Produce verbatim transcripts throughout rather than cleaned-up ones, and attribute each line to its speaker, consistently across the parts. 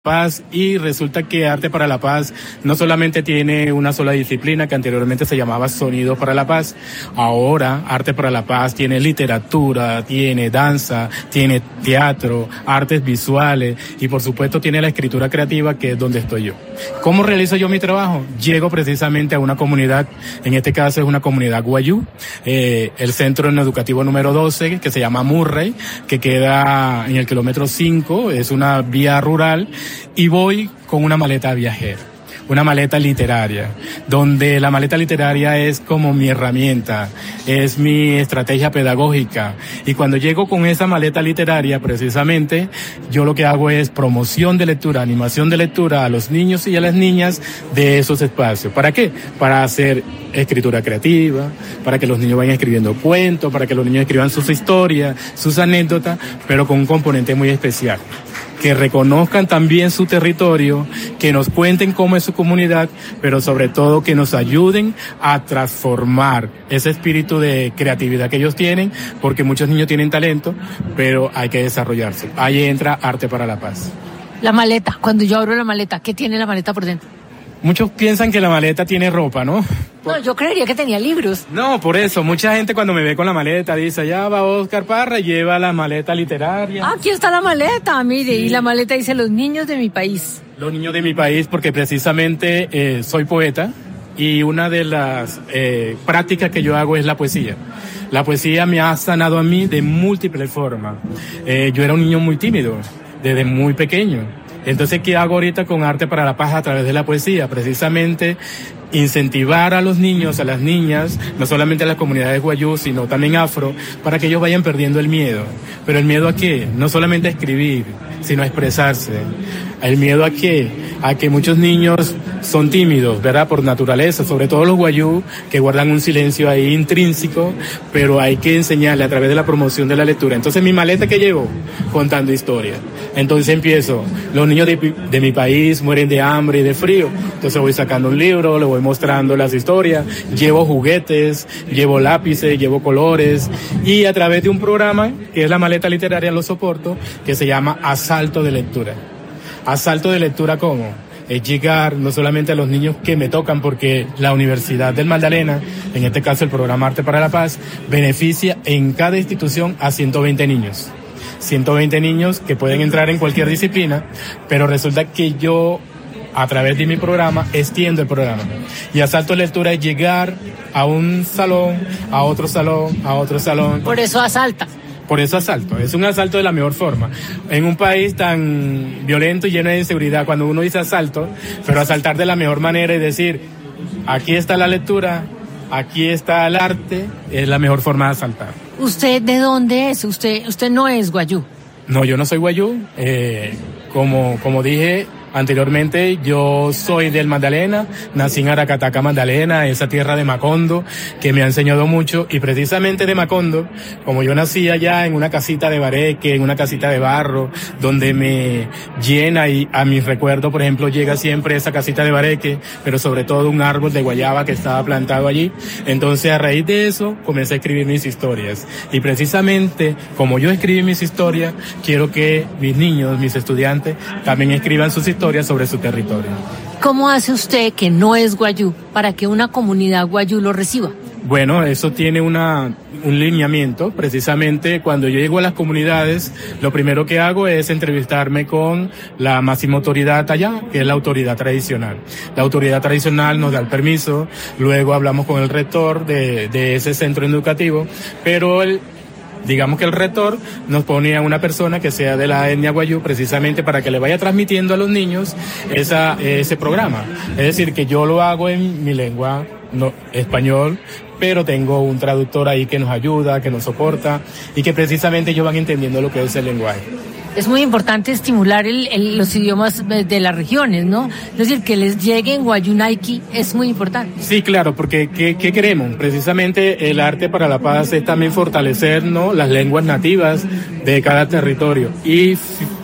Speaker 1: Paz, y resulta que Arte para la Paz no solamente tiene una sola disciplina que anteriormente se llamaba Sonidos para la Paz. Ahora Arte para la Paz tiene literatura, tiene danza, tiene teatro, artes visuales y por supuesto tiene la escritura creativa, que es donde estoy yo. ¿Cómo realizo yo mi trabajo? Llego precisamente a una comunidad, en este caso es una comunidad guayú, eh, el centro educativo número doce, que se llama Murray, que queda en el kilómetro cinco, es una vía rural. Y voy con una maleta viajera, una maleta literaria, donde la maleta literaria es como mi herramienta, es mi estrategia pedagógica. Y cuando llego con esa maleta literaria, precisamente, yo lo que hago es promoción de lectura, animación de lectura a los niños y a las niñas de esos espacios. ¿Para qué? Para hacer escritura creativa, para que los niños vayan escribiendo cuentos, para que los niños escriban sus historias, sus anécdotas, pero con un componente muy especial. Que reconozcan también su territorio, que nos cuenten cómo es su comunidad, pero sobre todo que nos ayuden a transformar ese espíritu de creatividad que ellos tienen, porque muchos niños tienen talento, pero hay que desarrollarse. Ahí entra Arte para la Paz.
Speaker 2: La maleta, cuando yo abro la maleta, ¿qué tiene la maleta por dentro?
Speaker 1: Muchos piensan que la maleta tiene ropa, ¿no?
Speaker 2: No, yo creería que tenía libros.
Speaker 1: No, por eso, mucha gente cuando me ve con la maleta dice, allá va Oscar Parra, lleva la maleta literaria.
Speaker 2: Ah, aquí está la maleta, mire, sí. Y la maleta dice los niños de mi país.
Speaker 1: Los niños de mi país, porque precisamente eh, soy poeta y una de las eh, prácticas que yo hago es la poesía. La poesía me ha sanado a mí de múltiples formas. Eh, yo era un niño muy tímido, desde muy pequeño. Entonces, ¿qué hago ahorita con Arte para la Paz a través de la poesía? Precisamente incentivar a los niños, a las niñas, no solamente a las comunidades guayú, sino también afro, para que ellos vayan perdiendo el miedo. ¿Pero el miedo a qué? No solamente a escribir, sino a expresarse. ¿El miedo a qué? A que muchos niños son tímidos, ¿verdad? Por naturaleza, sobre todo los guayú, que guardan un silencio ahí intrínseco, pero hay que enseñarle a través de la promoción de la lectura. Entonces, mi maleta que llevo, contando historias. Entonces empiezo, los niños de, de mi país mueren de hambre y de frío. Entonces voy sacando un libro, le voy mostrando las historias, llevo juguetes, llevo lápices, llevo colores, y a través de un programa, que es la maleta literaria, lo soporto, que se llama Asalto de Lectura. Asalto de lectura, ¿cómo? Es llegar no solamente a los niños que me tocan, porque la Universidad del Magdalena, en este caso el programa Arte para la Paz, beneficia en cada institución a ciento veinte niños. ciento veinte niños que pueden entrar en cualquier disciplina, pero resulta que yo, a través de mi programa, extiendo el programa. Y Asalto de Lectura es llegar a un salón, a otro salón, a otro salón.
Speaker 2: Por eso asalta.
Speaker 1: Por eso asalto, es un asalto de la mejor forma. En un país tan violento y lleno de inseguridad, cuando uno dice asalto, pero asaltar de la mejor manera y decir, aquí está la lectura, aquí está el arte, es la mejor forma de asaltar.
Speaker 2: ¿Usted de dónde es? Usted usted no es guayú.
Speaker 1: No, yo no soy guayú. Eh, como, como dije anteriormente, yo soy del Magdalena, nací en Aracataca, Magdalena, esa tierra de Macondo, que me ha enseñado mucho, y precisamente de Macondo, como yo nací allá en una casita de bareque, en una casita de barro, donde me llena, y a mi recuerdo, por ejemplo, llega siempre esa casita de bareque, pero sobre todo un árbol de guayaba que estaba plantado allí. Entonces, a raíz de eso, comencé a escribir mis historias, y precisamente, como yo escribí mis historias, quiero que mis niños, mis estudiantes, también escriban sus historias sobre su territorio.
Speaker 2: ¿Cómo hace usted, que no es guayú, para que una comunidad guayú lo reciba?
Speaker 1: Bueno, eso tiene una, un lineamiento. Precisamente cuando yo llego a las comunidades, lo primero que hago es entrevistarme con la máxima autoridad allá, que es la autoridad tradicional. La autoridad tradicional nos da el permiso, luego hablamos con el rector de, de ese centro educativo, pero el digamos que el rector nos pone a una persona que sea de la etnia guayú, precisamente para que le vaya transmitiendo a los niños esa, ese programa. Es decir, que yo lo hago en mi lengua, no, español, pero tengo un traductor ahí que nos ayuda, que nos soporta, y que precisamente ellos van entendiendo lo que es el lenguaje.
Speaker 2: Es muy importante estimular el, el, los idiomas de las regiones, ¿no? Es decir, que les llegue en guayunaiki es muy importante.
Speaker 1: Sí, claro, porque ¿qué, qué queremos? Precisamente el Arte para la Paz es también fortalecer, ¿no?, las lenguas nativas de cada territorio. Y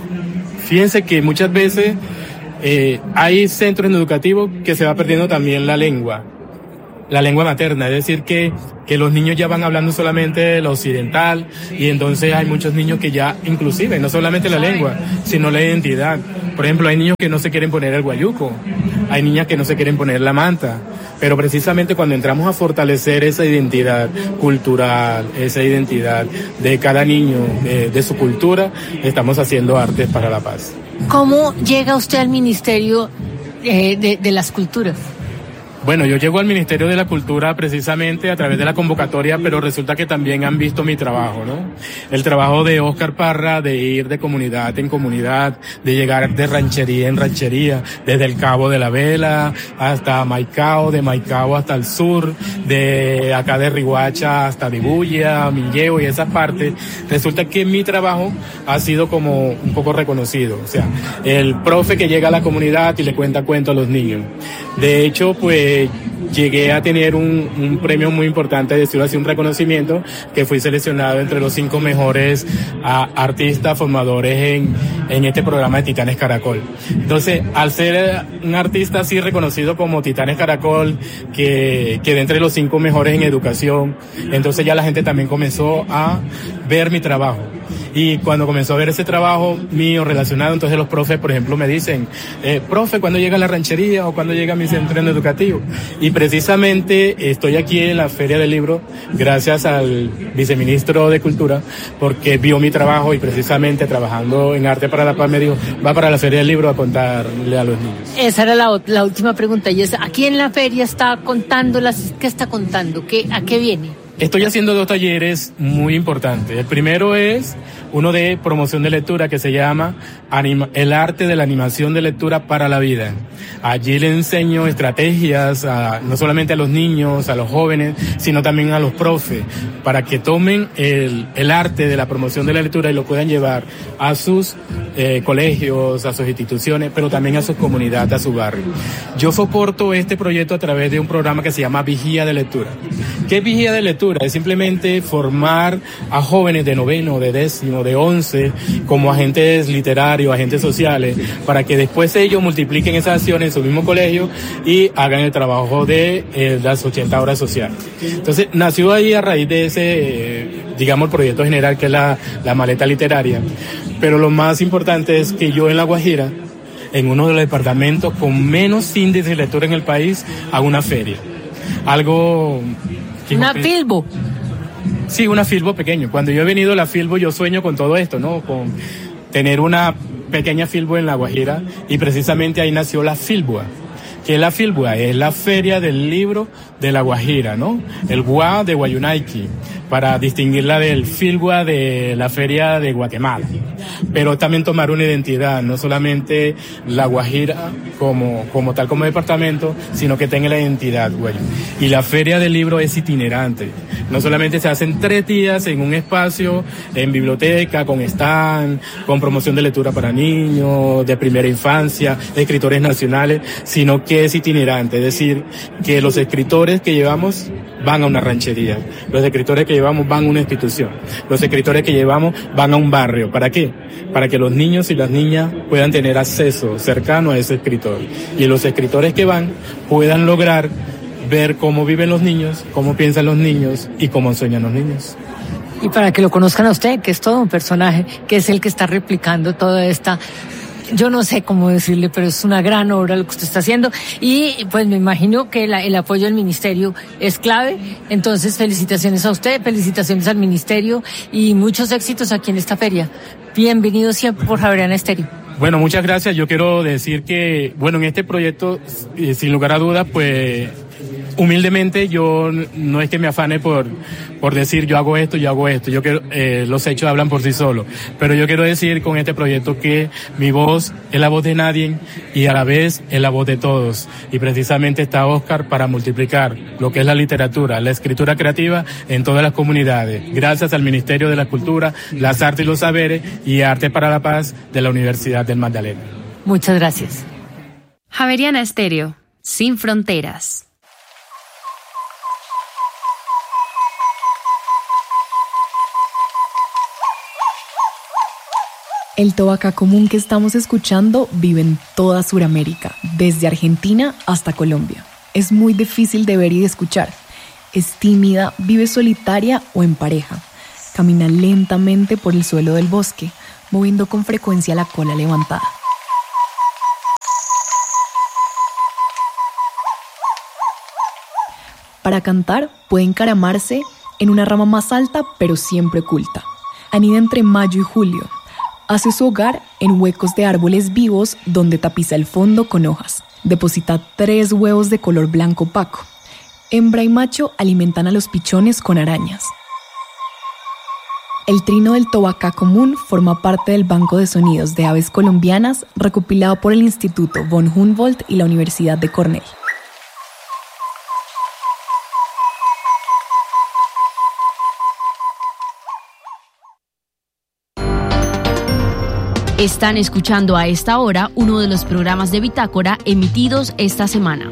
Speaker 1: fíjense que muchas veces eh, hay centros educativos que se va perdiendo también la lengua. la lengua materna, es decir, que, que los niños ya van hablando solamente lo occidental y entonces hay muchos niños que ya, inclusive, no solamente la lengua, sino la identidad. Por ejemplo, hay niños que no se quieren poner el guayuco, hay niñas que no se quieren poner la manta, pero precisamente cuando entramos a fortalecer esa identidad cultural, esa identidad de cada niño, de, de su cultura, estamos haciendo Artes para la Paz.
Speaker 2: ¿Cómo llega usted al Ministerio eh, de, de las Culturas?
Speaker 1: Bueno, yo llego al Ministerio de la Cultura precisamente a través de la convocatoria, pero resulta que también han visto mi trabajo, ¿no? El trabajo de Óscar Parra, de ir de comunidad en comunidad, de llegar de ranchería en ranchería, desde el Cabo de la Vela hasta Maicao, de Maicao hasta el sur, de acá de Riguacha hasta Dibuya, Milleo y esas partes. Resulta que mi trabajo ha sido como un poco reconocido, o sea, el profe que llega a la comunidad y le cuenta cuentos a los niños. De hecho, pues, llegué a tener un, un premio muy importante, decirlo así, un reconocimiento, que fui seleccionado entre los cinco mejores a, artistas formadores en, en este programa de Titanes Caracol. Entonces, al ser un artista así reconocido como Titanes Caracol, que quedé entre los cinco mejores en educación, entonces ya la gente también comenzó a ver mi trabajo. Y cuando comenzó a ver ese trabajo mío relacionado, entonces los profes, por ejemplo, me dicen, eh, profe, ¿cuándo llega la ranchería o cuándo llega mi centro educativo? Y precisamente estoy aquí en la Feria del Libro gracias al viceministro de Cultura, porque vio mi trabajo y precisamente trabajando en Arte para la Paz me dijo, va para la Feria del Libro a contarle a los niños.
Speaker 2: Esa era la, la última pregunta, y es, aquí en la feria está contando, las, ¿qué está contando? ¿Qué, ¿A qué viene?
Speaker 1: Estoy haciendo dos talleres muy importantes. El primero es uno de promoción de lectura que se llama Anima, El arte de la animación de lectura para la vida. Allí le enseño estrategias a, no solamente a los niños, a los jóvenes, sino también a los profes, para que tomen el, el arte de la promoción de la lectura y lo puedan llevar a sus eh, colegios, a sus instituciones, pero también a sus comunidades, a su barrio. Yo soporto este proyecto a través de un programa que se llama Vigía de Lectura. ¿Qué es Vigía de Lectura? Es simplemente formar a jóvenes de noveno, de décimo, de once, como agentes literarios, agentes sociales, para que después ellos multipliquen esas acciones en su mismo colegio y hagan el trabajo de eh, las ochenta horas sociales. Entonces, nació ahí a raíz de ese, eh, digamos, el proyecto general que es la, la maleta literaria. Pero lo más importante es que yo en La Guajira, en uno de los departamentos con menos índice de lectura en el país, hago una feria. Algo...
Speaker 2: Una Filbo.
Speaker 1: Sí, una Filbo pequeño. Cuando yo he venido a la Filbo, yo sueño con todo esto, ¿no? Con tener una pequeña Filbo en La Guajira, y precisamente ahí nació la Filboa. ¿Qué es la Filboa? Es la Feria del Libro de La Guajira, ¿no? El Guá de Guayunaiki, para distinguirla del Filboa de la Feria de Guatemala. Pero también tomar una identidad, no solamente La Guajira como, como tal como departamento, sino que tenga la identidad, güey. Y la Feria del Libro es itinerante. No solamente se hacen tres días en un espacio, en biblioteca, con stand, con promoción de lectura para niños, de primera infancia, de escritores nacionales, sino que es itinerante. Es decir, que los escritores que llevamos van a una ranchería, los escritores que llevamos van a una institución, los escritores que llevamos van a un barrio. ¿Para qué? Para que los niños y las niñas puedan tener acceso cercano a ese escritor, y los escritores que van puedan lograr ver cómo viven los niños, cómo piensan los niños y cómo sueñan los niños.
Speaker 2: Y para que lo conozcan a usted, que es todo un personaje, que es el que está replicando toda esta... Yo no sé cómo decirle, pero es una gran obra lo que usted está haciendo, y pues me imagino que la, el apoyo del ministerio es clave. Entonces, felicitaciones a usted, felicitaciones al ministerio y muchos éxitos aquí en esta feria. Bienvenido siempre por Javeriana Estéreo.
Speaker 1: Bueno, muchas gracias. Yo quiero decir que, bueno, en este proyecto, eh, sin lugar a dudas, pues, humildemente yo no es que me afane por por decir yo hago esto, yo hago esto. Yo quiero, eh, los hechos hablan por sí solos. Pero yo quiero decir con este proyecto que mi voz es la voz de nadie y a la vez es la voz de todos. Y precisamente está Óscar para multiplicar lo que es la literatura, la escritura creativa en todas las comunidades. Gracias al Ministerio de la Cultura, las Artes y los Saberes y Arte para la Paz de la Universidad del Magdalena.
Speaker 2: Muchas gracias.
Speaker 3: Javeriana Estéreo, sin fronteras.
Speaker 4: El tobacá común que estamos escuchando vive en toda Sudamérica, desde Argentina hasta Colombia. Es muy difícil de ver y de escuchar. Es tímida, vive solitaria o en pareja. Camina lentamente por el suelo del bosque, moviendo con frecuencia la cola levantada. Para cantar, puede encaramarse en una rama más alta, pero siempre oculta. Anida entre mayo y julio. Hace su hogar en huecos de árboles vivos donde tapiza el fondo con hojas. Deposita tres huevos de color blanco opaco. Hembra y macho alimentan a los pichones con arañas. El trino del tobacá común forma parte del banco de sonidos de aves colombianas recopilado por el Instituto von Humboldt y la Universidad de Cornell.
Speaker 5: Están escuchando a esta hora uno de los programas de Bitácora emitidos esta semana.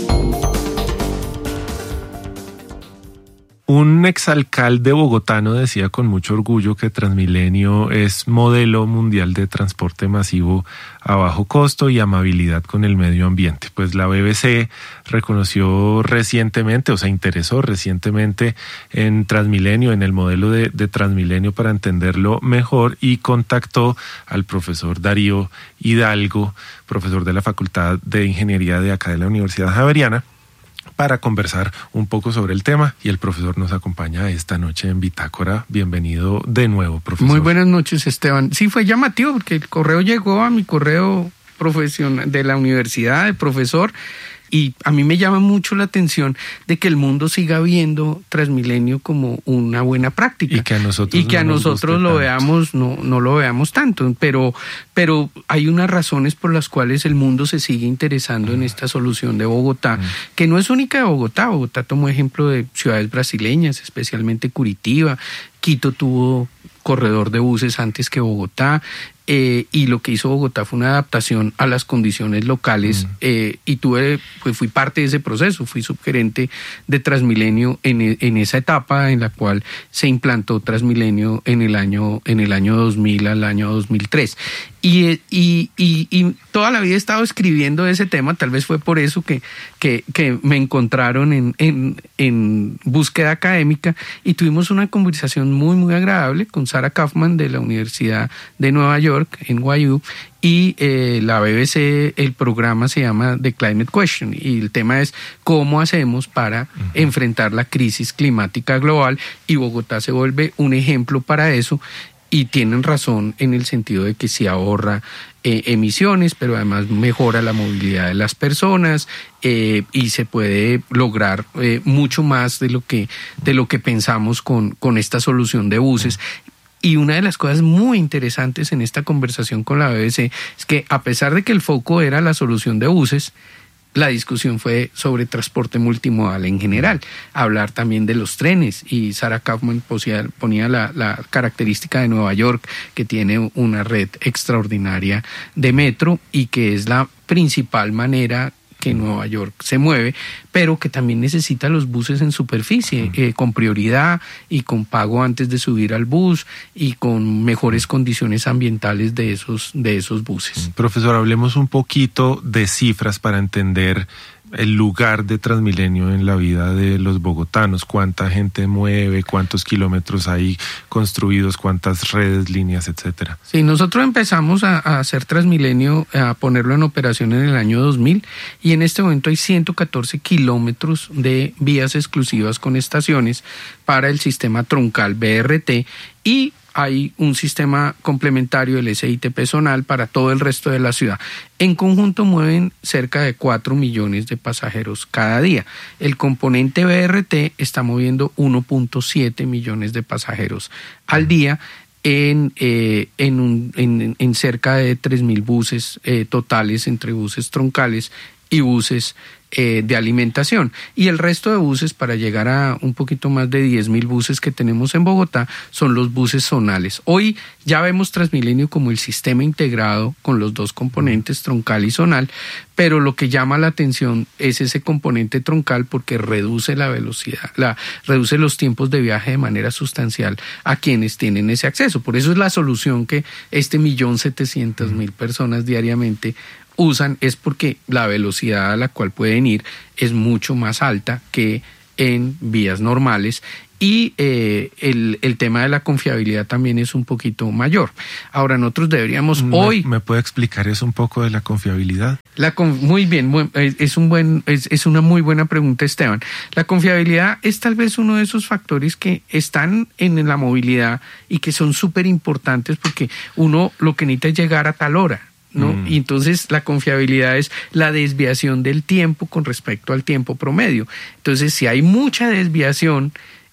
Speaker 6: Un exalcalde bogotano decía con mucho orgullo que Transmilenio es modelo mundial de transporte masivo a bajo costo y amabilidad con el medio ambiente. Pues la B B C reconoció recientemente, o se interesó recientemente en Transmilenio, en el modelo de, de Transmilenio para entenderlo mejor, y contactó al profesor Darío Hidalgo, profesor de la Facultad de Ingeniería de acá de la Universidad Javeriana, para conversar un poco sobre el tema, y el profesor nos acompaña esta noche en Bitácora. Bienvenido de nuevo, profesor.
Speaker 7: Muy buenas noches, Esteban. Sí, fue llamativo porque el correo llegó a mi correo profesional de la universidad, de profesor, y a mí me llama mucho la atención de que el mundo siga viendo Transmilenio como una buena práctica.
Speaker 6: Y que a nosotros,
Speaker 7: y que
Speaker 6: no
Speaker 7: a nosotros lo
Speaker 6: tanto.
Speaker 7: veamos, no, no lo veamos tanto. Pero, pero hay unas razones por las cuales el mundo se sigue interesando mm. en esta solución de Bogotá, mm. que no es única de Bogotá. Bogotá tomó ejemplo de ciudades brasileñas, especialmente Curitiba. Quito tuvo corredor de buses antes que Bogotá. Eh, y lo que hizo Bogotá fue una adaptación a las condiciones locales, mm. eh, y tuve, pues fui parte de ese proceso, fui subgerente de Transmilenio en, en esa etapa en la cual se implantó Transmilenio en el año, en el año dos mil al año dos mil tres. Y, y, y, y toda la vida he estado escribiendo ese tema, tal vez fue por eso que, que, que me encontraron en, en, en búsqueda académica, y tuvimos una conversación muy, muy agradable con Sarah Kaufman de la Universidad de Nueva York, en N Y U, y eh, la B B C, el programa se llama The Climate Question, y el tema es cómo hacemos para uh-huh. enfrentar la crisis climática global, y Bogotá se vuelve un ejemplo para eso. Y tienen razón en el sentido de que sí ahorra eh, emisiones, pero además mejora la movilidad de las personas, eh, y se puede lograr eh, mucho más de lo que, de lo que pensamos con, con esta solución de buses. Y una de las cosas muy interesantes en esta conversación con la B B C es que, a pesar de que el foco era la solución de buses, la discusión fue sobre transporte multimodal en general, hablar también de los trenes, y Sarah Kaufman ponía la, la característica de Nueva York, que tiene una red extraordinaria de metro y que es la principal manera que Nueva York se mueve, pero que también necesita los buses en superficie, eh, con prioridad y con pago antes de subir al bus y con mejores condiciones ambientales de esos, de esos buses.
Speaker 6: Profesor, hablemos un poquito de cifras para entender el lugar de Transmilenio en la vida de los bogotanos. ¿Cuánta gente mueve? ¿Cuántos kilómetros hay construidos? ¿Cuántas redes, líneas, etcétera?
Speaker 7: Sí, nosotros empezamos a, a hacer Transmilenio, a ponerlo en operación en el año dos mil, y en este momento hay ciento catorce kilómetros de vías exclusivas con estaciones para el sistema troncal B R T, y hay un sistema complementario, el S I T P zonal, para todo el resto de la ciudad. En conjunto mueven cerca de cuatro millones de pasajeros cada día. El componente B R T está moviendo uno punto siete millones de pasajeros al día en, eh, en, un, en, en cerca de tres mil buses eh, totales, entre buses troncales y buses eh, de alimentación. Y el resto de buses, para llegar a un poquito más de diez mil buses que tenemos en Bogotá, son los buses zonales. Hoy ya vemos Transmilenio como el sistema integrado con los dos componentes, troncal y zonal, pero lo que llama la atención es ese componente troncal, porque reduce la velocidad, la, reduce los tiempos de viaje de manera sustancial a quienes tienen ese acceso. Por eso es la solución que este millón setecientos mil personas diariamente usan es porque la velocidad a la cual pueden ir es mucho más alta que en vías normales y eh, el, el tema de la confiabilidad también es un poquito mayor. Ahora nosotros deberíamos
Speaker 6: ¿Me,
Speaker 7: hoy...
Speaker 6: ¿Me puede explicar eso un poco de la confiabilidad?
Speaker 7: La con, muy bien, muy, es, un buen, es, es una muy buena pregunta, Esteban. La confiabilidad es tal vez uno de esos factores que están en la movilidad y que son súper importantes porque uno lo que necesita es llegar a tal hora, ¿no? Mm. Y entonces la confiabilidad es la desviación del tiempo con respecto al tiempo promedio. Entonces, si hay mucha desviación,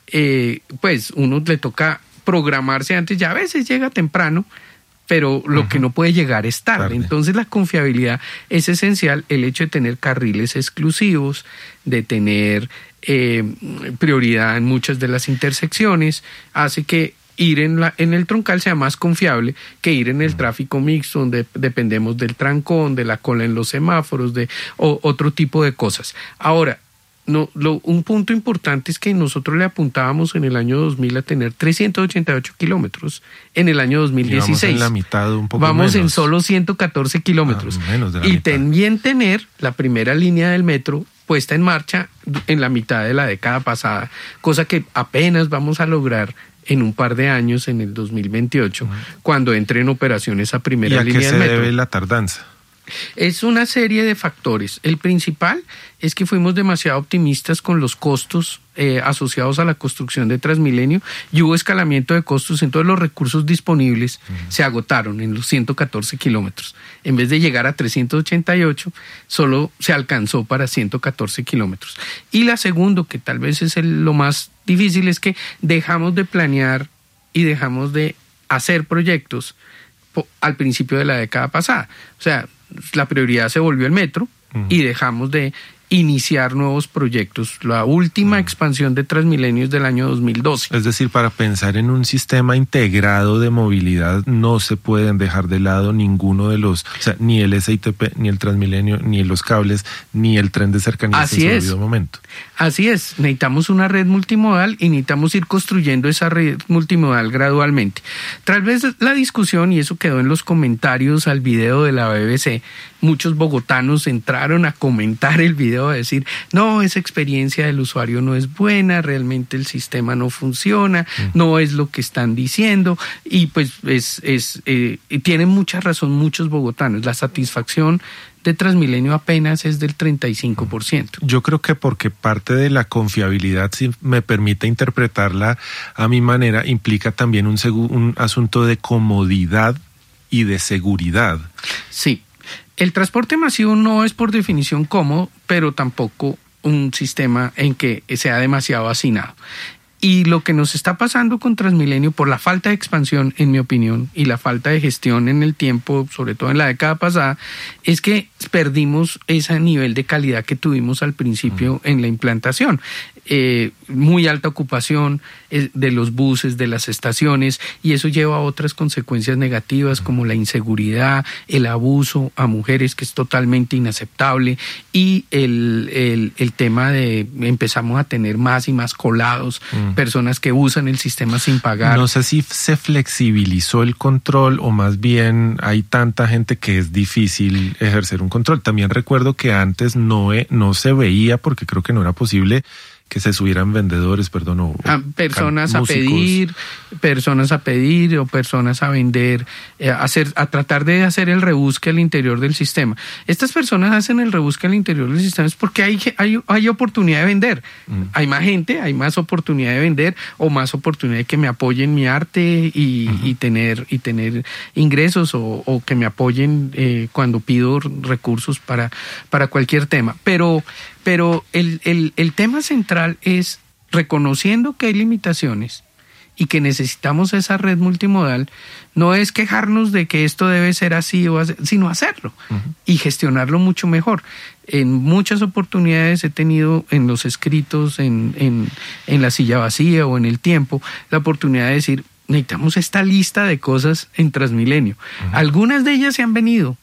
Speaker 7: eh, pues uno le toca programarse antes, ya a veces llega temprano, pero lo uh-huh. que no puede llegar es tarde. tarde. Entonces la confiabilidad es esencial, el hecho de tener carriles exclusivos, de tener eh, prioridad en muchas de las intersecciones, hace que ir en, la, en el troncal sea más confiable que ir en el tráfico mixto, donde dependemos del trancón, de la cola en los semáforos, de o, otro tipo de cosas. Ahora, no, lo, un punto importante es que nosotros le apuntábamos en el año dos mil a tener trescientos ochenta y ocho kilómetros en el año dos mil dieciséis.
Speaker 6: Y vamos en la mitad, un poco
Speaker 7: Vamos
Speaker 6: menos.
Speaker 7: en solo ciento catorce kilómetros.
Speaker 6: Ah, menos de la
Speaker 7: y
Speaker 6: mitad.
Speaker 7: también tener la primera línea del metro puesta en marcha en la mitad de la década pasada, cosa que apenas vamos a lograr en un par de años, en el dos mil veintiocho, uh-huh. cuando entre en operación esa primera
Speaker 6: ¿Y a
Speaker 7: línea
Speaker 6: qué
Speaker 7: del
Speaker 6: se
Speaker 7: metro.
Speaker 6: debe la tardanza?
Speaker 7: Es una serie de factores. El principal es que fuimos demasiado optimistas con los costos eh, asociados a la construcción de Transmilenio y hubo escalamiento de costos, entonces los recursos disponibles uh-huh. se agotaron en los ciento catorce kilómetros. En vez de llegar a trescientos ochenta y ocho, solo se alcanzó para ciento catorce kilómetros. Y la segunda, que tal vez es el, lo más difícil, es que dejamos de planear y dejamos de hacer proyectos po- al principio de la década pasada. O sea, la prioridad se volvió el metro uh-huh. y dejamos de iniciar nuevos proyectos. La última uh-huh. expansión de Transmilenio es del año dos mil doce.
Speaker 6: Es decir, para pensar en un sistema integrado de movilidad no se pueden dejar de lado ninguno de los, o sea, ni el S I T P, ni el Transmilenio, ni los cables, ni el tren de cercanías
Speaker 7: Así
Speaker 6: en su
Speaker 7: es.
Speaker 6: debido momento.
Speaker 7: Así es, necesitamos una red multimodal y necesitamos ir construyendo esa red multimodal gradualmente. Tal vez la discusión, y eso quedó en los comentarios al video de la B B C, muchos bogotanos entraron a comentar el video, a decir, no, esa experiencia del usuario no es buena, realmente el sistema no funciona, mm. no es lo que están diciendo, y pues es, es eh, tienen mucha razón muchos bogotanos. La satisfacción de Transmilenio apenas es del treinta y cinco por ciento.
Speaker 6: Yo creo que porque parte de la confiabilidad, si me permite interpretarla a mi manera, implica también un, segu- un asunto de comodidad y de seguridad.
Speaker 7: Sí. El transporte masivo no es por definición cómodo, pero tampoco un sistema en que sea demasiado hacinado. Y lo que nos está pasando con Transmilenio, por la falta de expansión, en mi opinión, y la falta de gestión en el tiempo, sobre todo en la década pasada, es que perdimos ese nivel de calidad que tuvimos al principio uh-huh. en la implantación. Eh, muy alta ocupación eh, de los buses, de las estaciones, y eso lleva a otras consecuencias negativas como la inseguridad, el abuso a mujeres, que es totalmente inaceptable, y el, el, el tema de empezamos a tener más y más colados, uh-huh. personas que usan el sistema sin pagar.
Speaker 6: No sé si se flexibilizó el control o más bien hay tanta gente que es difícil ejercer un control. También recuerdo que antes no, no se veía, porque creo que no era posible, que se subieran vendedores, perdón, o,
Speaker 7: a personas
Speaker 6: can,
Speaker 7: a pedir, personas a pedir o personas a vender, eh, a hacer, a tratar de hacer el rebusque al interior del sistema. Estas personas hacen el rebusque al interior del sistema es porque hay, hay, hay oportunidad de vender. Mm. Hay más gente, hay más oportunidad de vender o más oportunidad de que me apoyen mi arte y, uh-huh. y tener y tener ingresos o, o que me apoyen eh, cuando pido recursos para, para cualquier tema. Pero Pero el, el, el tema central es reconociendo que hay limitaciones y que necesitamos esa red multimodal, no es quejarnos de que esto debe ser así, o así, sino hacerlo uh-huh. y gestionarlo mucho mejor. En muchas oportunidades he tenido en los escritos, en, en, en la silla vacía o en el tiempo, la oportunidad de decir, necesitamos esta lista de cosas en Transmilenio. Uh-huh. Algunas de ellas se han venido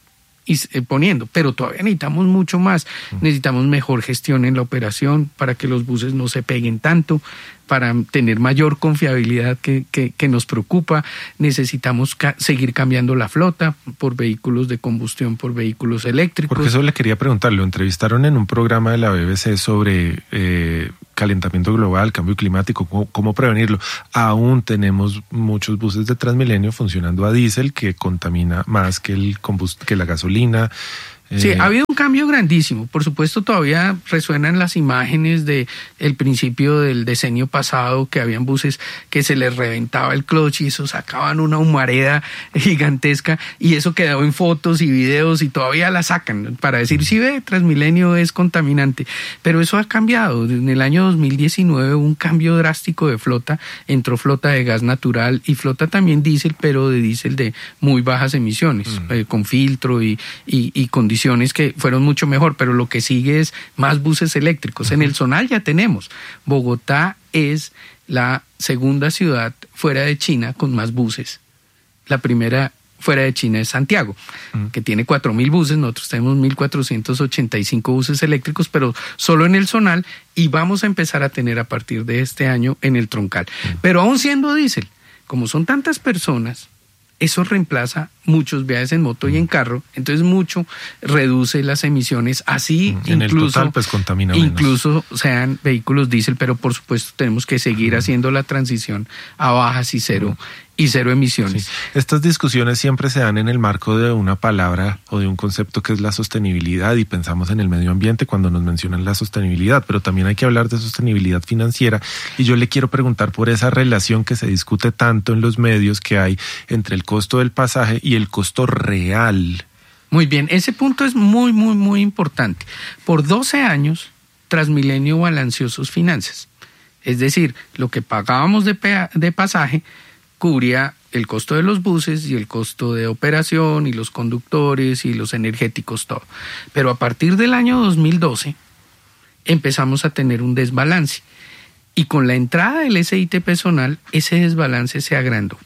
Speaker 7: y eh, poniendo, pero todavía necesitamos mucho más. Necesitamos mejor gestión en la operación para que los buses no se peguen tanto, para tener mayor confiabilidad que, que, que nos preocupa. Necesitamos ca- seguir cambiando la flota por vehículos de combustión, por vehículos eléctricos.
Speaker 6: Porque eso le quería preguntar, lo entrevistaron en un programa de la B B C sobre eh, calentamiento global, cambio climático, cómo, cómo prevenirlo. Aún tenemos muchos buses de Transmilenio funcionando a diésel, que contamina más que, el combust- que la gasolina.
Speaker 7: Sí, ha habido un cambio grandísimo. Por supuesto, todavía resuenan las imágenes de el principio del decenio pasado, que habían buses que se les reventaba el clutch y eso sacaban una humareda gigantesca, y eso quedó en fotos y videos y todavía la sacan para decir, sí ve, Transmilenio es contaminante. Pero eso ha cambiado. En el año dos mil diecinueve hubo un cambio drástico de flota. Entró flota de gas natural y flota también diésel, pero de diésel de muy bajas emisiones, mm. eh, con filtro y, y, y condiciones que fueron mucho mejor, pero lo que sigue es más buses eléctricos. Uh-huh. En el zonal ya tenemos. Bogotá es la segunda ciudad fuera de China con más buses. La primera fuera de China es Santiago, uh-huh. que tiene cuatro mil buses. Nosotros tenemos mil cuatrocientos ochenta y cinco buses eléctricos, pero solo en el zonal, y vamos a empezar a tener a partir de este año en el troncal. Uh-huh. Pero aún siendo diésel, como son tantas personas, eso reemplaza muchos viajes en moto y en carro, entonces mucho reduce las emisiones, así
Speaker 6: en
Speaker 7: incluso,
Speaker 6: el total, pues, contamina menos.
Speaker 7: Incluso sean vehículos diésel, pero por supuesto tenemos que seguir uh-huh. haciendo la transición a bajas y cero uh-huh. y cero emisiones.
Speaker 6: Sí. Estas discusiones siempre se dan en el marco de una palabra o de un concepto que es la sostenibilidad, y pensamos en el medio ambiente cuando nos mencionan la sostenibilidad, pero también hay que hablar de sostenibilidad financiera, y yo le quiero preguntar por esa relación que se discute tanto en los medios que hay entre el costo del pasaje y el costo real.
Speaker 7: Muy bien, ese punto es muy, muy, muy importante. Por doce años, Transmilenio balanceó sus finanzas. Es decir, lo que pagábamos de, pea- de pasaje cubría el costo de los buses y el costo de operación y los conductores y los energéticos, todo. Pero a partir del año dos mil doce empezamos a tener un desbalance, y con la entrada del S I T P zonal ese desbalance se agrandó.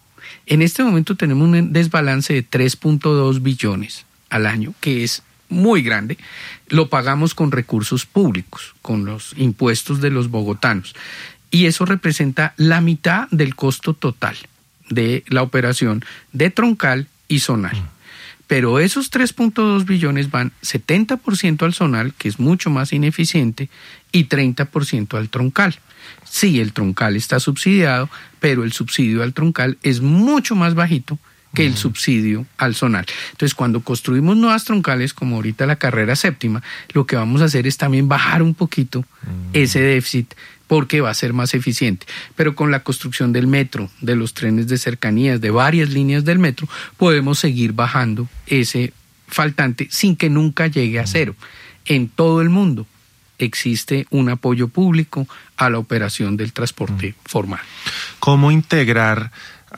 Speaker 7: En este momento tenemos un desbalance de tres punto dos billones al año, que es muy grande. Lo pagamos con recursos públicos, con los impuestos de los bogotanos. Y eso representa la mitad del costo total de la operación de troncal y zonal. Pero esos tres punto dos billones van setenta por ciento al zonal, que es mucho más ineficiente, y treinta por ciento al troncal. Sí, el troncal está subsidiado, pero el subsidio al troncal es mucho más bajito que el subsidio al zonal. Entonces, cuando construimos nuevas troncales, como ahorita la carrera séptima, lo que vamos a hacer es también bajar un poquito ese déficit, porque va a ser más eficiente. Pero con la construcción del metro, de los trenes de cercanías, de varias líneas del metro, podemos seguir bajando ese faltante sin que nunca llegue a cero. En todo el mundo existe un apoyo público a la operación del transporte mm. formal.
Speaker 6: ¿Cómo integrar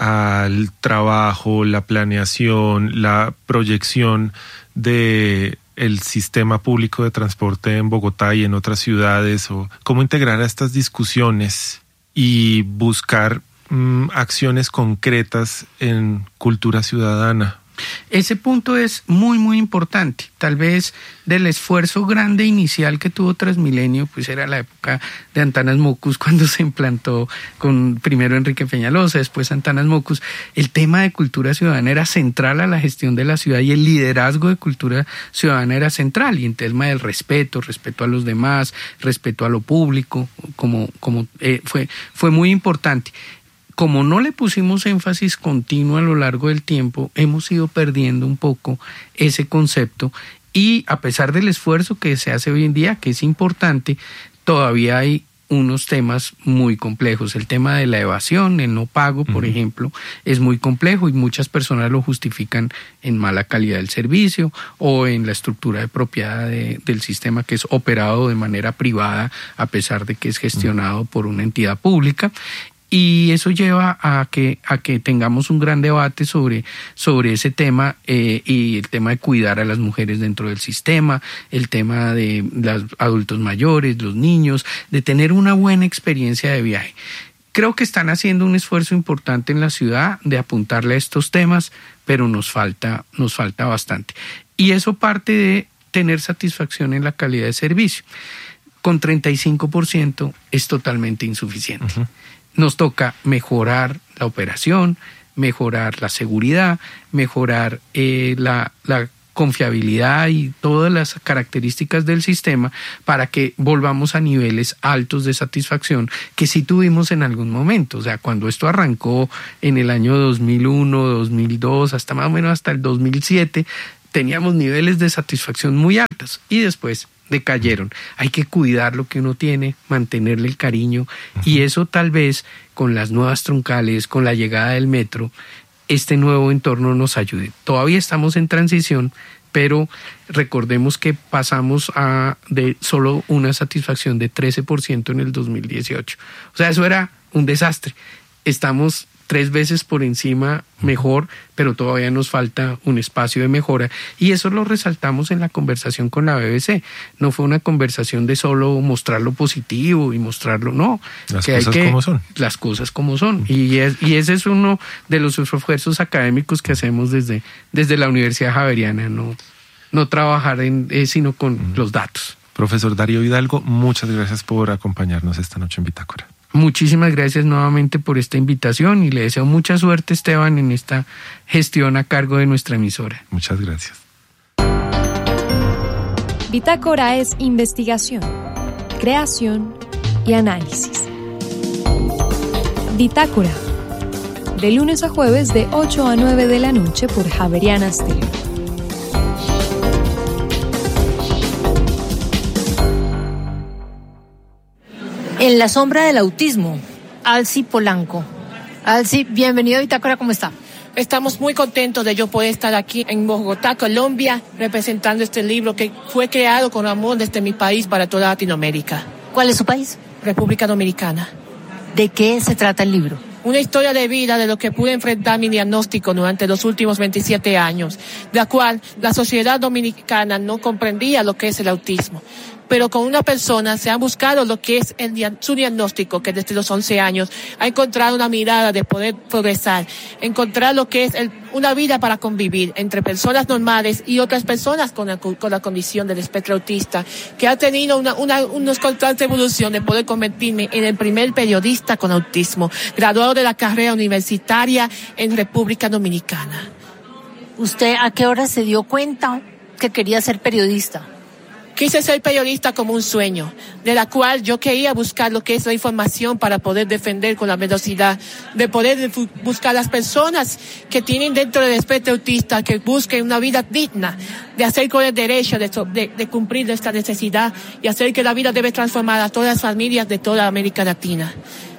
Speaker 6: al trabajo, la planeación, la proyección de el sistema público de transporte en Bogotá y en otras ciudades? O cómo integrar a estas discusiones y buscar mm, acciones concretas en cultura ciudadana?
Speaker 7: Ese punto es muy, muy importante. Tal vez del esfuerzo grande inicial que tuvo Transmilenio, pues era la época de Antanas Mockus, cuando se implantó con primero Enrique Peñalosa, después Antanas Mockus. El tema de cultura ciudadana era central a la gestión de la ciudad, y el liderazgo de cultura ciudadana era central. Y en tema del respeto, respeto a los demás, respeto a lo público, como, como eh, fue, fue muy importante. Como no le pusimos énfasis continuo a lo largo del tiempo, hemos ido perdiendo un poco ese concepto, y a pesar del esfuerzo que se hace hoy en día, que es importante, todavía hay unos temas muy complejos. El tema de la evasión, el no pago, por uh-huh. ejemplo, es muy complejo, y muchas personas lo justifican en mala calidad del servicio o en la estructura de propiedad de, del sistema, que es operado de manera privada a pesar de que es gestionado uh-huh. por una entidad pública. Y eso lleva a que a que tengamos un gran debate sobre, sobre ese tema, eh, y el tema de cuidar a las mujeres dentro del sistema, el tema de los adultos mayores, los niños, de tener una buena experiencia de viaje. Creo que están haciendo un esfuerzo importante en la ciudad de apuntarle a estos temas, pero nos falta, nos falta bastante. Y eso parte de tener satisfacción en la calidad de servicio. Con treinta y cinco por ciento es totalmente insuficiente. Uh-huh. Nos toca mejorar la operación, mejorar la seguridad, mejorar eh, la, la confiabilidad y todas las características del sistema para que volvamos a niveles altos de satisfacción que sí tuvimos en algún momento. O sea, cuando esto arrancó en el año dos mil uno, dos mil dos, hasta más o menos hasta el dos mil siete, teníamos niveles de satisfacción muy altos y después decayeron. Hay que cuidar lo que uno tiene, mantenerle el cariño, uh-huh. y eso tal vez con las nuevas troncales, con la llegada del metro, este nuevo entorno nos ayude. Todavía estamos en transición, pero recordemos que pasamos a de solo una satisfacción de trece por ciento en el dos mil dieciocho. O sea, eso era un desastre. Estamos tres veces por encima mejor, pero todavía nos falta un espacio de mejora. Y eso lo resaltamos en la conversación con la B B C. No fue una conversación de solo mostrar lo positivo y mostrarlo, no.
Speaker 6: Las
Speaker 7: que
Speaker 6: cosas
Speaker 7: hay que,
Speaker 6: como son.
Speaker 7: Las cosas como son. Y, es, y ese es uno de los esfuerzos académicos que hacemos desde, desde la Universidad Javeriana, no, no trabajar en, eh, sino con mm. los datos.
Speaker 6: Profesor Darío Hidalgo, muchas gracias por acompañarnos esta noche en Bitácora.
Speaker 7: Muchísimas gracias nuevamente por esta invitación y le deseo mucha suerte, Esteban, en esta gestión a cargo de nuestra emisora.
Speaker 6: Muchas gracias.
Speaker 8: Bitácora es investigación, creación y análisis. Bitácora, de lunes a jueves de ocho a nueve de la noche por Javeriana Estéreo.
Speaker 2: En la sombra del autismo, Alci Polanco. Alci, bienvenido a Bitácora, ¿cómo está?
Speaker 9: Estamos muy contentos de yo poder estar aquí en Bogotá, Colombia, representando este libro que fue creado con amor desde mi país para toda Latinoamérica.
Speaker 2: ¿Cuál es su país?
Speaker 9: República Dominicana.
Speaker 2: ¿De qué se trata el libro?
Speaker 9: Una historia de vida de lo que pude enfrentar mi diagnóstico durante los últimos veintisiete años, de la cual la sociedad dominicana no comprendía lo que es el autismo. Pero con una persona se ha buscado lo que es el, su diagnóstico, que desde los once años ha encontrado una mirada de poder progresar, encontrar lo que es el, una vida para convivir entre personas normales y otras personas con la, con la condición del espectro autista, que ha tenido una, una, una constante evolución de poder convertirme en el primer periodista con autismo, graduado de la carrera universitaria en República Dominicana.
Speaker 2: ¿Usted a qué hora se dio cuenta que quería ser periodista?
Speaker 9: Quise ser periodista como un sueño, de la cual yo quería buscar lo que es la información para poder defender con la velocidad, de poder buscar las personas que tienen dentro del espectro autista, que busquen una vida digna, de hacer con el derecho de, de, de cumplir esta necesidad y hacer que la vida debe transformar a todas las familias de toda América Latina.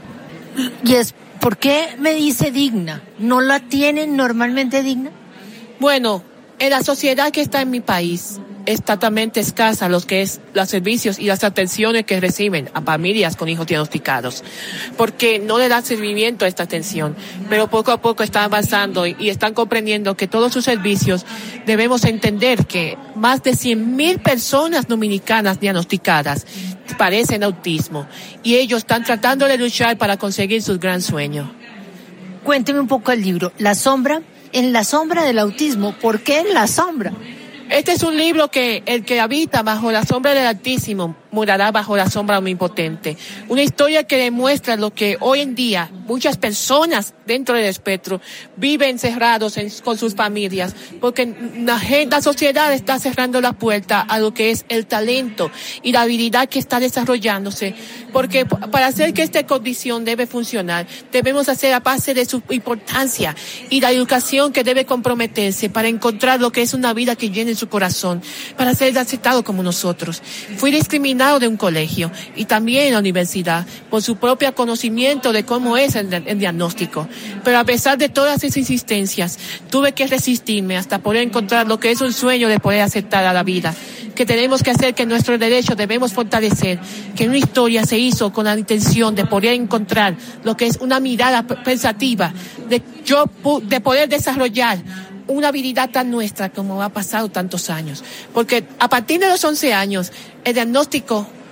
Speaker 2: ¿Y es por qué me dice digna? ¿No la tienen normalmente digna?
Speaker 9: Bueno, en la sociedad que está en mi país, es totalmente escasa los que es los servicios y las atenciones que reciben a familias con hijos diagnosticados, porque no le dan seguimiento a esta atención, pero poco a poco están avanzando y, y están comprendiendo que todos sus servicios debemos entender que más de cien mil personas dominicanas diagnosticadas padecen autismo y ellos están tratando de luchar para conseguir su gran sueño.
Speaker 2: Cuénteme un poco el libro, La Sombra, en la sombra del autismo. ¿Por qué en la sombra?
Speaker 9: Este es un libro que el que habita bajo la sombra del Altísimo morará bajo la sombra omnipotente. Una historia que demuestra lo que hoy en día muchas personas dentro del espectro viven encerrados en, con sus familias, porque la, la sociedad está cerrando la puerta a lo que es el talento y la habilidad que está desarrollándose, porque para hacer que esta condición debe funcionar, debemos hacer a base de su importancia y la educación que debe comprometerse para encontrar lo que es una vida que llene su corazón, para ser aceptado como nosotros. Fui discriminado de un colegio y también en la universidad por su propio conocimiento de cómo es el, el diagnóstico, pero a pesar de todas esas insistencias tuve que resistirme hasta poder encontrar lo que es un sueño de poder aceptar a la vida, que tenemos que hacer, que nuestros derechos debemos fortalecer, que una historia se hizo con la intención de poder encontrar lo que es una mirada pensativa, de yo de poder desarrollar una habilidad tan nuestra como ha pasado tantos años. Porque a partir de los once años, el diagnóstico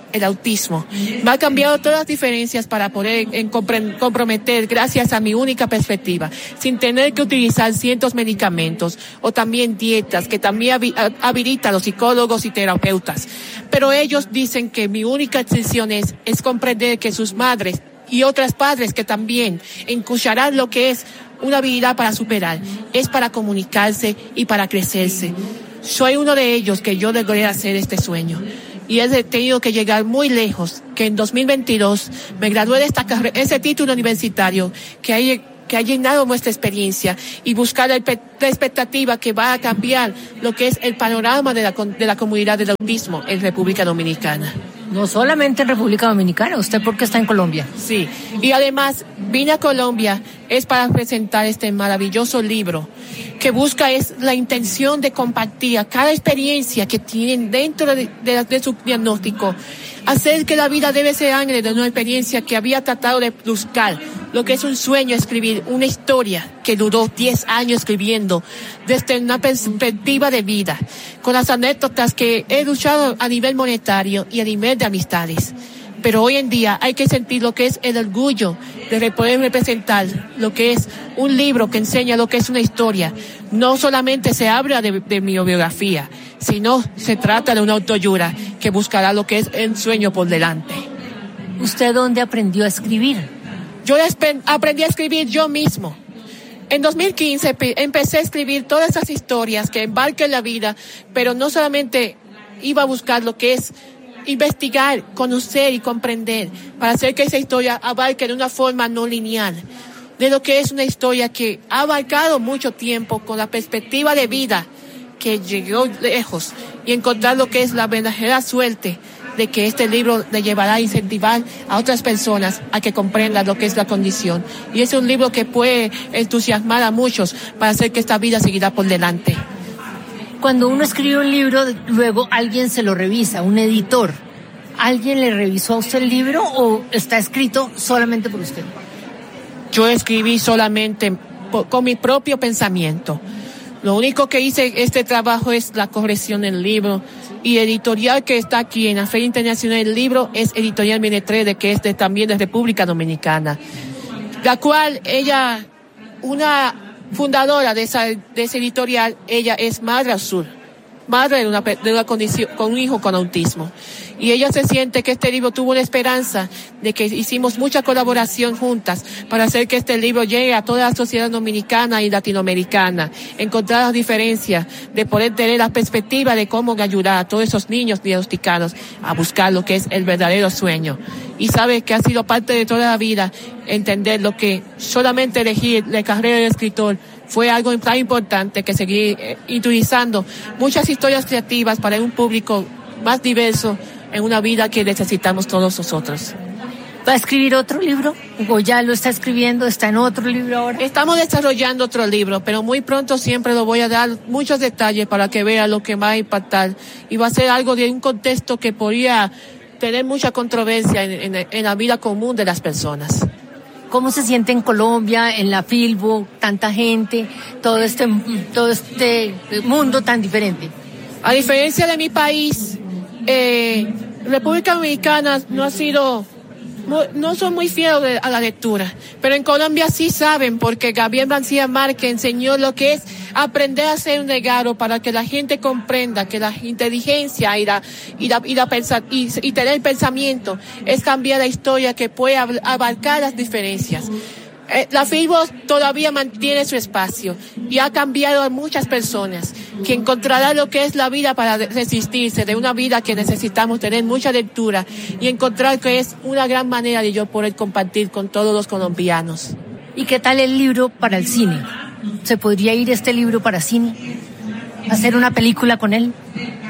Speaker 9: el autismo. Me ha cambiado todas las diferencias para poder en, compre, comprometer gracias a mi única perspectiva, sin tener que utilizar cientos medicamentos o también dietas que también habilitan los psicólogos y terapeutas. Pero ellos dicen que mi única decisión es, es comprender que sus madres y otras padres que también escucharán lo que es una habilidad para superar, es para comunicarse y para crecerse. Soy uno de ellos que yo logré hacer este sueño. Y he tenido que llegar muy lejos, que en dos mil veintidós me gradué de esta carrera, ese título universitario que hay, que ha llenado nuestra experiencia y buscar la, la expectativa que va a cambiar lo que es el panorama de la, de la comunidad del autismo en República Dominicana.
Speaker 2: No solamente en República Dominicana, ¿usted por qué está en Colombia?
Speaker 9: Sí, y además vine a Colombia es para presentar este maravilloso libro que busca es la intención de compartir cada experiencia que tienen dentro de, de, de su diagnóstico, hacer que la vida debe ser sangre de una experiencia que había tratado de buscar, lo que es un sueño, escribir una historia que duró diez años escribiendo desde una perspectiva de vida, con las anécdotas que he luchado a nivel monetario y a nivel de amistades. Pero hoy en día hay que sentir lo que es el orgullo de poder representar lo que es un libro que enseña lo que es una historia. No solamente se habla de, de mi biografía, sino se trata de una autoayuda que buscará lo que es el sueño por delante.
Speaker 2: ¿Usted dónde aprendió a escribir?
Speaker 9: Yo aprendí a escribir yo mismo. En dos mil quince empecé a escribir todas esas historias que embarcan la vida, pero no solamente iba a buscar lo que es investigar, conocer y comprender, para hacer que esa historia abarque de una forma no lineal, de lo que es una historia que ha abarcado mucho tiempo con la perspectiva de vida que llegó lejos y encontrar lo que es la verdadera suerte de que este libro le llevará a incentivar a otras personas a que comprendan lo que es la condición. Y es un libro que puede entusiasmar a muchos para hacer que esta vida seguirá por delante.
Speaker 2: Cuando uno escribe un libro, luego alguien se lo revisa, un editor. ¿Alguien le revisó a usted el libro o está escrito solamente por usted?
Speaker 9: Yo escribí solamente por, con mi propio pensamiento. Lo único que hice este trabajo es la corrección del libro. Y editorial que está aquí en la Feria Internacional del Libro es Editorial Menetrede, que es de, también de República Dominicana. La cual ella, una fundadora de esa, de esa editorial, ella es madre azul, madre de una, de una condición, con un hijo con autismo. Y ella se siente que este libro tuvo la esperanza de que hicimos mucha colaboración juntas para hacer que este libro llegue a toda la sociedad dominicana y latinoamericana, encontrar las diferencias, de poder tener la perspectiva de cómo ayudar a todos esos niños diagnosticados a buscar lo que es el verdadero sueño. Y sabe que ha sido parte de toda la vida entender lo que solamente elegir la carrera de escritor fue algo tan importante que seguir eh, utilizando muchas historias creativas para un público más diverso en una vida que necesitamos todos nosotros.
Speaker 2: ¿Va a escribir otro libro? ¿O ya lo está escribiendo? ¿Está en otro libro ahora?
Speaker 9: Estamos desarrollando otro libro, pero muy pronto siempre lo voy a dar muchos detalles para que vea lo que va a impactar. Y va a ser algo de un contexto que podría tener mucha controversia en, en, en la vida común de las personas.
Speaker 2: ¿Cómo se siente en Colombia, en la Filbo, tanta gente, todo este, todo este mundo tan diferente?
Speaker 9: A diferencia de mi país, eh, República Dominicana no ha sido, no son muy fieles a la lectura, pero en Colombia sí saben, porque Gabriel García Márquez enseñó lo que es aprender a ser un legado para que la gente comprenda que la inteligencia y la, y la, y la pensa, y, y tener pensamiento es cambiar la historia que puede abarcar las diferencias. Eh, la Filbo todavía mantiene su espacio y ha cambiado a muchas personas que encontrarán lo que es la vida para resistirse de una vida que necesitamos tener mucha lectura y encontrar que es una gran manera de yo poder compartir con todos los colombianos.
Speaker 2: ¿Y qué tal el libro para el cine? ¿Se podría ir este libro para cine? ¿Hacer una película con él?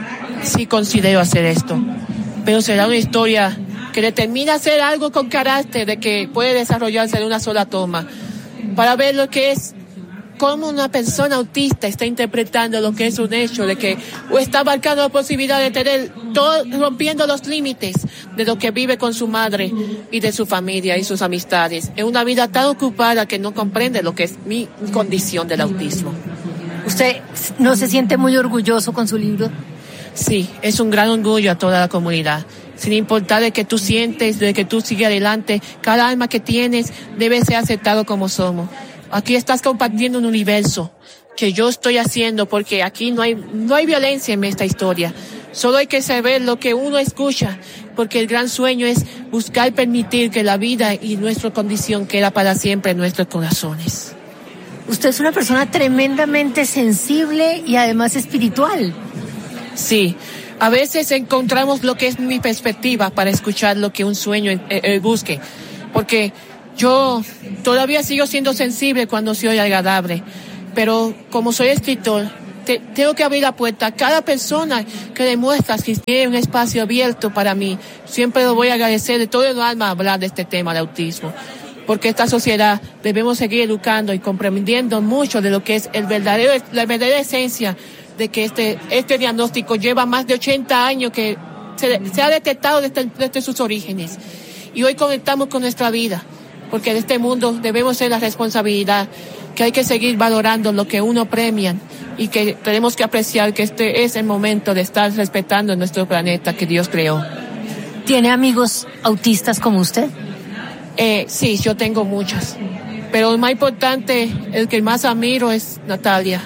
Speaker 9: Sí, considero hacer esto, pero será una historia que determina hacer algo con carácter de que puede desarrollarse en una sola toma, para ver lo que es, cómo una persona autista está interpretando lo que es un hecho, de que o está abarcando la posibilidad de tener todo, rompiendo los límites de lo que vive con su madre y de su familia y sus amistades. Es una vida tan ocupada que no comprende lo que es mi condición del autismo.
Speaker 2: ¿Usted no se siente muy orgulloso con su libro?
Speaker 9: Sí, es un gran orgullo a toda la comunidad. sin importar de que tú sientes, de que tú sigues adelante. Cada alma que tienes debe ser aceptado como somos. Aquí estás compartiendo un universo que yo estoy haciendo, porque aquí no hay, no hay violencia en esta historia. Solo hay que saber lo que uno escucha, porque el gran sueño es buscar permitir que la vida y nuestra condición queda para siempre en nuestros corazones.
Speaker 2: Usted es una persona tremendamente sensible y además espiritual.
Speaker 9: Sí, a veces encontramos lo que es mi perspectiva para escuchar lo que un sueño eh, eh, busque, porque yo todavía sigo siendo sensible cuando soy agradable, pero como soy escritor, te, tengo que abrir la puerta a cada persona que demuestra que tiene un espacio abierto para mí. Siempre lo voy a agradecer de todo el alma hablar de este tema del autismo, porque esta sociedad debemos seguir educando y comprendiendo mucho de lo que es el verdadero, la verdadera esencia de que este, este diagnóstico lleva más de ochenta años que se, se ha detectado desde, desde sus orígenes. Y hoy conectamos con nuestra vida, porque en este mundo debemos ser la responsabilidad, que hay que seguir valorando lo que uno premia y que tenemos que apreciar que este es el momento de estar respetando nuestro planeta que Dios creó.
Speaker 2: ¿Tiene amigos autistas como usted?
Speaker 9: Eh, sí, yo tengo muchos, pero el más importante, el que más admiro es Natalia.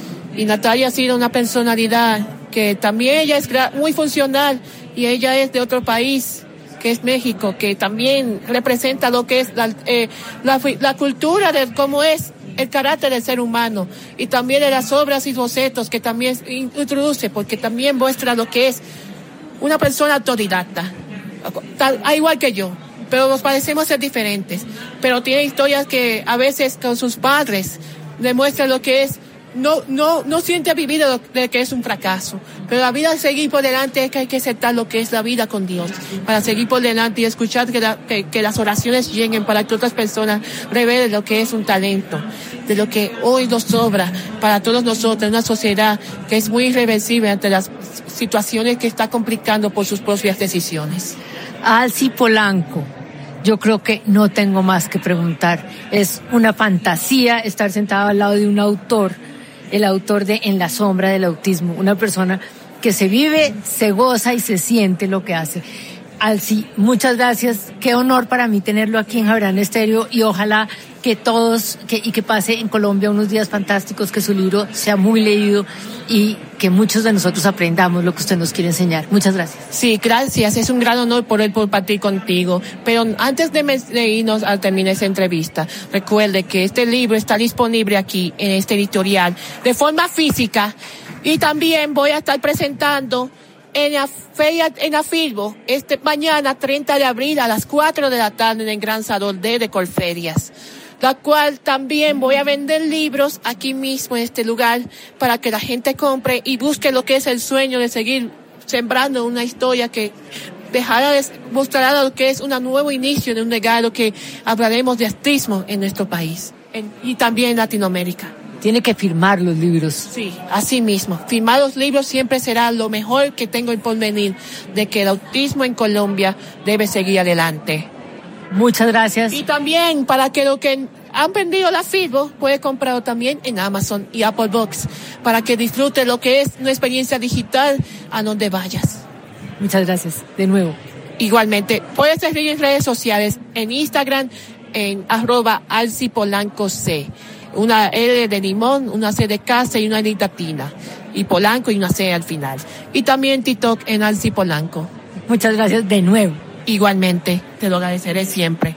Speaker 9: Y Natalia ha sido una personalidad que también ella es muy funcional y ella es de otro país, que es México, que también representa lo que es la, eh, la, la cultura de cómo es el carácter del ser humano, y también de las obras y bocetos que también introduce, porque también muestra lo que es una persona autodidacta, tal, igual que yo, pero nos parecemos ser diferentes, pero tiene historias que a veces con sus padres demuestran lo que es. No, no, no siente vivir de, de que es un fracaso, pero la vida, seguir por delante, es que hay que aceptar lo que es la vida con Dios, para seguir por delante y escuchar que, la, que, que las oraciones lleguen para que otras personas revelen lo que es un talento, de lo que hoy nos sobra para todos nosotros, una sociedad que es muy irreversible ante las situaciones que está complicando por sus propias decisiones.
Speaker 2: Alci Polanco, yo creo que no tengo más que preguntar. Es una fantasía estar sentado al lado de un autor, el autor de En la sombra del autismo, una persona que se vive, se goza y se siente lo que hace. Alci, muchas gracias. Qué honor para mí tenerlo aquí en Javeriana Estéreo, y ojalá que todos, que, y que pase en Colombia unos días fantásticos, que su libro sea muy leído y que muchos de nosotros aprendamos lo que usted nos quiere enseñar. Muchas gracias.
Speaker 9: Sí, gracias. Es un gran honor poder compartir contigo. Pero antes de, me, de irnos a terminar esta entrevista, recuerde que este libro está disponible aquí en este editorial de forma física, y también voy a estar presentando en la feria, en la Filbo, este mañana treinta de abril a las cuatro de la tarde en el Gran Salón D de Colferias, la cual también voy a vender libros aquí mismo en este lugar para que la gente compre y busque lo que es el sueño de seguir sembrando una historia que dejará, mostrará lo que es un nuevo inicio de un legado que hablaremos de autismo en nuestro país en, y también en Latinoamérica.
Speaker 2: Tiene que firmar los libros.
Speaker 9: Sí, así mismo. Firmar los libros siempre será lo mejor que tengo en porvenir de que el autismo en Colombia debe seguir adelante.
Speaker 2: Muchas gracias.
Speaker 9: Y también para que los que han vendido la Filbo puede comprarlo también en Amazon y Apple Books para que disfrute lo que es una experiencia digital a donde vayas.
Speaker 2: Muchas gracias, de nuevo.
Speaker 9: Igualmente, puedes seguir en redes sociales, en Instagram, en arroba Alci Polanco C. Una L de limón, una C de casa y una L latina. Y Polanco y una C al final. Y también TikTok en Alci Polanco.
Speaker 2: Muchas gracias de nuevo.
Speaker 9: Igualmente, te lo agradeceré siempre.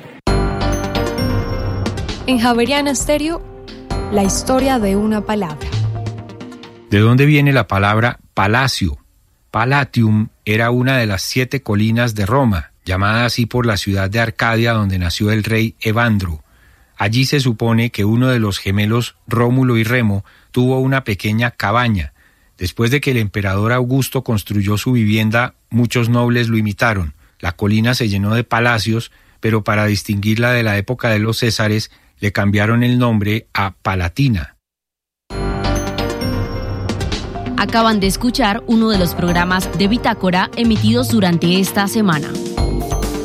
Speaker 8: En Javeriana Estéreo, la historia de una palabra.
Speaker 10: ¿De dónde viene la palabra palacio? Palatium era una de las siete colinas de Roma, llamada así por la ciudad de Arcadia donde nació el rey Evandro. Allí se supone que uno de los gemelos Rómulo y Remo tuvo una pequeña cabaña. Después de que el emperador Augusto construyó su vivienda, muchos nobles lo imitaron. La colina se llenó de palacios, pero para distinguirla de la época de los Césares, le cambiaron el nombre a Palatina.
Speaker 5: Acaban de escuchar uno de los programas de Bitácora emitidos durante esta semana.